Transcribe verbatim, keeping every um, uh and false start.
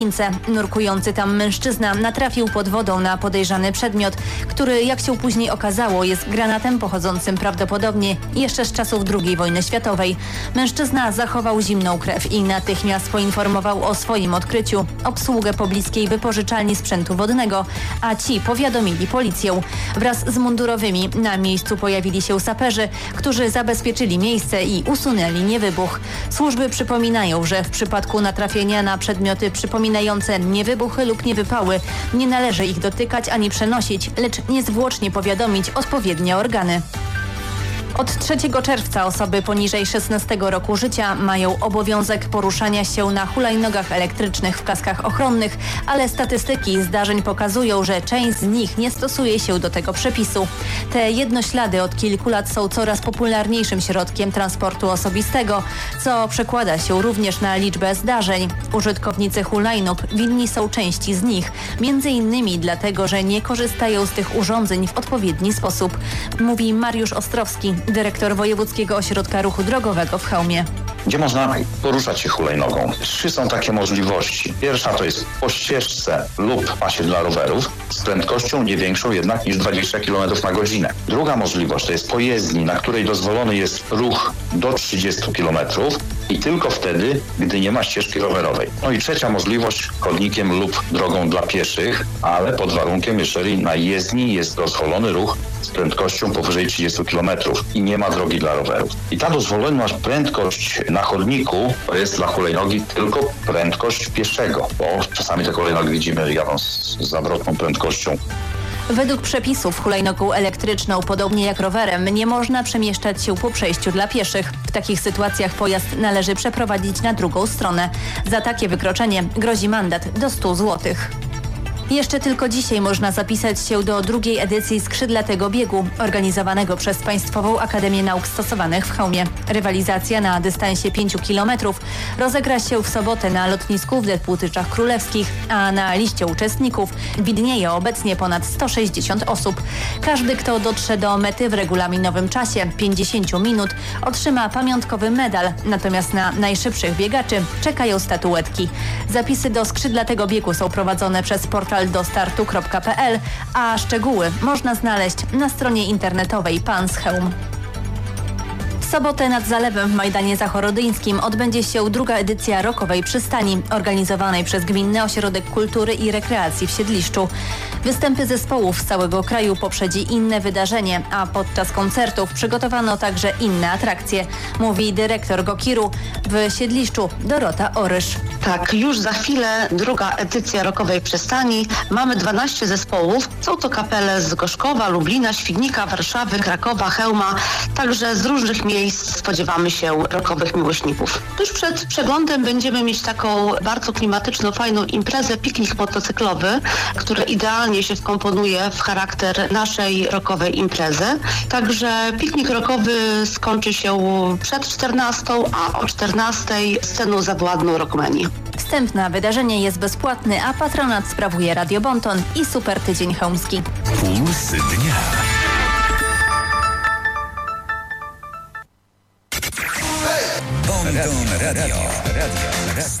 Nurkujący tam mężczyzna natrafił pod wodą na podejrzany przedmiot, który, jak się później okazało, jest granatem pochodzącym prawdopodobnie jeszcze z czasów drugiej wojny światowej. Mężczyzna zachował zimną krew i natychmiast poinformował o swoim odkryciu obsługę pobliskiej wypożyczalni sprzętu wodnego, a ci powiadomili policję. Wraz z mundurowymi na miejscu pojawili się saperzy, którzy zabezpieczyli miejsce i usunęli niewybuch. Służby przypominają, że w przypadku natrafienia na przedmioty przypominające niewybuchy lub niewypały nie należy ich dotykać ani przenosić, lecz niezwłocznie powiadomić odpowiednie organy. Od trzeciego czerwca osoby poniżej szesnastego roku życia mają obowiązek poruszania się na hulajnogach elektrycznych w kaskach ochronnych, ale statystyki zdarzeń pokazują, że część z nich nie stosuje się do tego przepisu. Te jednoślady od kilku lat są coraz popularniejszym środkiem transportu osobistego, co przekłada się również na liczbę zdarzeń. Użytkownicy hulajnóg winni są części z nich, między innymi dlatego, że nie korzystają z tych urządzeń w odpowiedni sposób, mówi Mariusz Ostrowski, dyrektor Wojewódzkiego Ośrodka Ruchu Drogowego w Chełmie. Gdzie można poruszać się hulajnogą? Trzy są takie możliwości. Pierwsza to jest po ścieżce lub pasie dla rowerów z prędkością nie większą jednak niż dwadzieścia kilometrów na godzinę. Druga możliwość to jest po jezdni, na której dozwolony jest ruch do trzydziestu kilometrów i tylko wtedy, gdy nie ma ścieżki rowerowej. No i trzecia możliwość chodnikiem lub drogą dla pieszych, ale pod warunkiem, jeżeli na jezdni jest dozwolony ruch z prędkością powyżej trzydziestu kilometrów i nie ma drogi dla rowerów. I ta dozwolona prędkość na chodniku to jest dla hulajnogi tylko prędkość pieszego, bo czasami te hulajnogi widzimy jadą z zawrotną prędkością. Według przepisów hulajnogą elektryczną, podobnie jak rowerem, nie można przemieszczać się po przejściu dla pieszych. W takich sytuacjach pojazd należy przeprowadzić na drugą stronę. Za takie wykroczenie grozi mandat do stu złotych. Jeszcze tylko dzisiaj można zapisać się do drugiej edycji Skrzydlatego Biegu, organizowanego przez Państwową Akademię Nauk Stosowanych w Chełmie. Rywalizacja na dystansie pięciu kilometrów rozegra się w sobotę na lotnisku w Dębutyczach Królewskich, a na liście uczestników widnieje obecnie ponad sto sześćdziesiąt osób. Każdy, kto dotrze do mety w regulaminowym czasie pięćdziesięciu minut, otrzyma pamiątkowy medal, natomiast na najszybszych biegaczy czekają statuetki. Zapisy do Skrzydlatego Biegu są prowadzone przez portal do startu kropka p l, a szczegóły można znaleźć na stronie internetowej Panschełm. W sobotę nad Zalewem w Majdanie Zachorodyńskim odbędzie się druga edycja Rockowej Przystani, organizowanej przez Gminny Ośrodek Kultury i Rekreacji w Siedliszczu. Występy zespołów z całego kraju poprzedzi inne wydarzenie, a podczas koncertów przygotowano także inne atrakcje, mówi dyrektor Gokiru w Siedliszczu Dorota Orysz. Tak, już za chwilę druga edycja Rockowej Przystani. Mamy dwanaście zespołów. Są to kapele z Gorzkowa, Lublina, Świdnika, Warszawy, Krakowa, Chełma. Także z różnych miejsc spodziewamy się rockowych miłośników. Tuż przed przeglądem będziemy mieć taką bardzo klimatyczną, fajną imprezę, piknik motocyklowy, który idealnie się wkomponuje w charakter naszej rockowej imprezy. Także piknik rockowy skończy się przed czternastą, a o czternastej sceną zawładną rockmeni. Wstęp na wydarzenie jest bezpłatny, a patronat sprawuje Radio Bonton i Super Tydzień Chełmski. Pulsy dnia. Bonton Radio. Radio.